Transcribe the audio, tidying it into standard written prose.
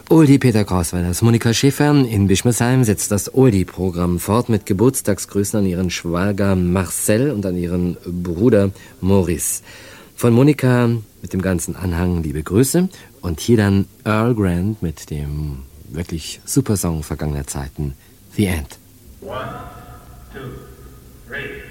Oldie Peter Krauswellers. Monika Schäfer in Bischmersheim setzt das Oldie-Programm fort mit Geburtstagsgrüßen an ihren Schwager Marcel und an ihren Bruder Maurice. Von Monika mit dem ganzen Anhang liebe Grüße und hier dann Earl Grant mit dem wirklich super Song vergangener Zeiten, The End. 1, 2, 3